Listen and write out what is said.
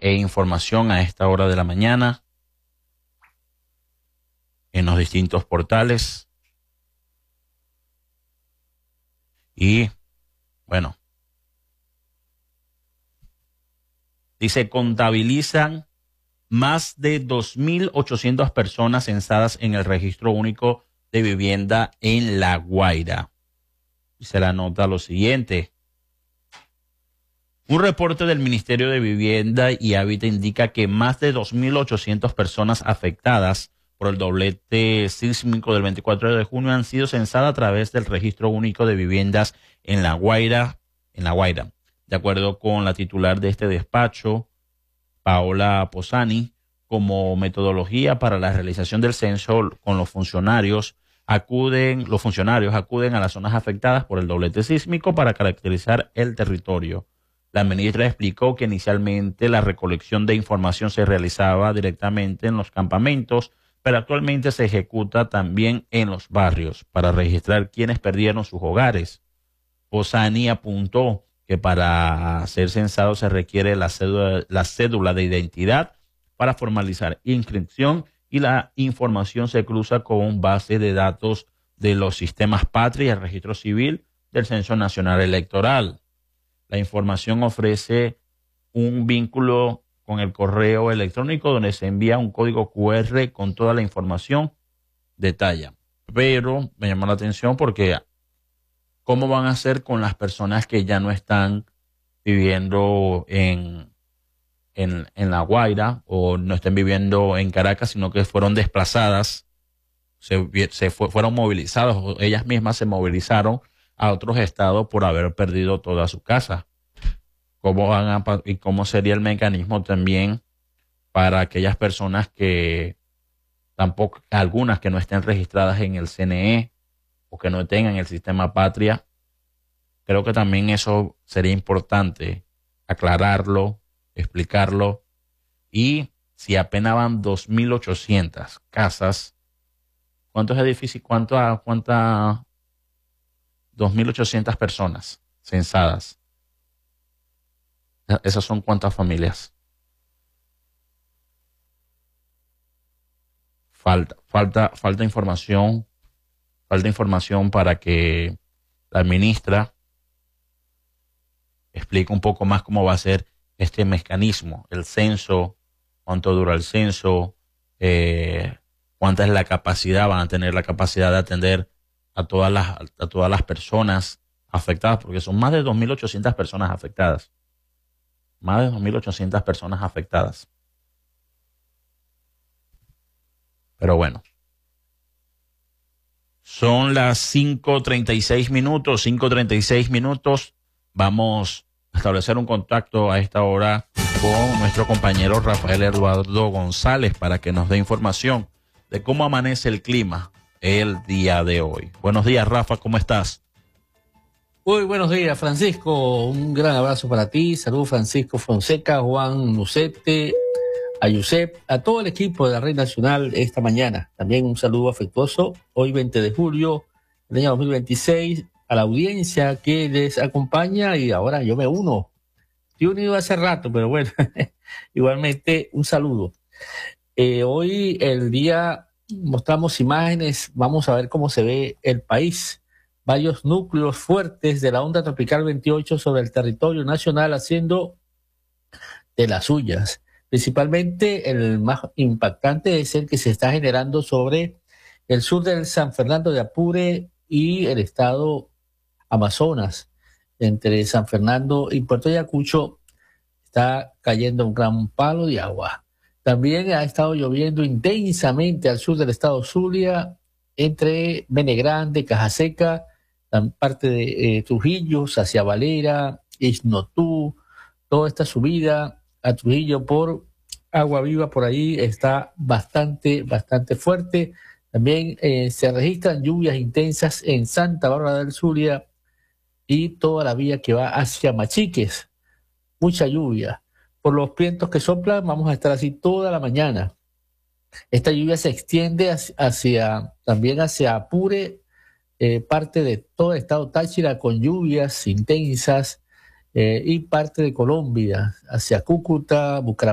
e información a esta hora de la mañana en los distintos portales. Y bueno, dice, contabilizan más de 2.800 personas censadas en el registro único de vivienda en La Guaira. Y se la nota lo siguiente. Un reporte del Ministerio de Vivienda y Hábitat indica que más de 2.800 personas afectadas por el doblete sísmico del 24 de junio han sido censadas a través del registro único de viviendas en La Guaira. De acuerdo con la titular de este despacho, Paola Posani, como metodología para la realización del censo con los funcionarios acuden a las zonas afectadas por el doblete sísmico para caracterizar el territorio. La ministra explicó que inicialmente la recolección de información se realizaba directamente en los campamentos, pero actualmente se ejecuta también en los barrios para registrar quienes perdieron sus hogares. Posani apuntó que para ser censado se requiere la cédula de identidad para formalizar inscripción y la información se cruza con base de datos de los sistemas Patria y el Registro Civil del Censo Nacional Electoral. La información ofrece un vínculo con el correo electrónico donde se envía un código QR con toda la información, detalla. Pero me llamó la atención porque ¿cómo van a hacer con las personas que ya no están viviendo en La Guaira o no estén viviendo en Caracas, sino que fueron desplazadas, fueron movilizadas o ellas mismas se movilizaron a otros estados por haber perdido toda su casa? ¿Y cómo sería el mecanismo también para aquellas personas que tampoco, algunas que no estén registradas en el CNE o que no tengan el sistema Patria? Creo que también eso sería importante aclararlo, explicarlo. Y si apenas van 2.800 casas, ¿cuántos edificios, cuántas 2.800 personas censadas? ¿Esas son cuántas familias? Falta información para que la ministra explique un poco más cómo va a ser este mecanismo, el censo, cuánto dura el censo, cuánta es la capacidad, van a tener la capacidad de atender a todas las personas afectadas, porque son más de 2.800 personas afectadas. Más de 2.800 personas afectadas. Pero bueno. Son las 5:36 minutos. Vamos a establecer un contacto a esta hora con nuestro compañero Rafael Eduardo González para que nos dé información de cómo amanece el clima el día de hoy. Buenos días, Rafa, ¿cómo estás? Muy buenos días, Francisco. Un gran abrazo para ti. Saludos, Francisco Fonseca, Juan Lucete, a Yusef, a todo el equipo de la Red Nacional esta mañana. También un saludo afectuoso, hoy 20 de julio del año 2026, a la audiencia que les acompaña y ahora yo me uno. Estoy unido hace rato, pero bueno, igualmente un saludo. Hoy el día mostramos imágenes, vamos a ver cómo se ve el país. Varios núcleos fuertes de la onda tropical 28 sobre el territorio nacional haciendo de las suyas. Principalmente el más impactante es el que se está generando sobre el sur del San Fernando de Apure y el estado Amazonas. Entre San Fernando y Puerto Ayacucho está cayendo un gran palo de agua. También ha estado lloviendo intensamente al sur del estado Zulia, entre Bene Grande, Cajaseca, parte de Trujillo, hacia Valera, Isnotú, toda esta subida a Trujillo por Agua Viva por ahí está bastante fuerte. También se registran lluvias intensas en Santa Bárbara del Zulia y toda la vía que va hacia Machiques. Mucha lluvia. Por los vientos que soplan vamos a estar así toda la mañana. Esta lluvia se extiende también hacia Apure, parte de todo el estado Táchira con lluvias intensas y parte de Colombia, hacia Cúcuta, Bucaramanga.